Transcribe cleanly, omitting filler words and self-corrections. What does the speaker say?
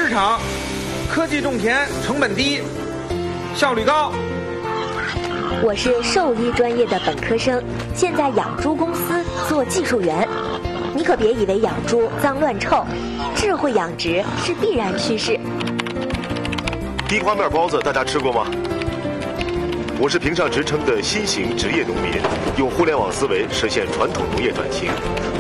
市场，科技种田，成本低，效率高。 我是兽医专业的本科生，现在养猪公司做技术员。你可别以为养猪脏乱臭，智慧养殖是必然趋势。 地瓜面包子大家吃过吗？我是评上职称的新型职业农民，用互联网思维实现传统农业转型，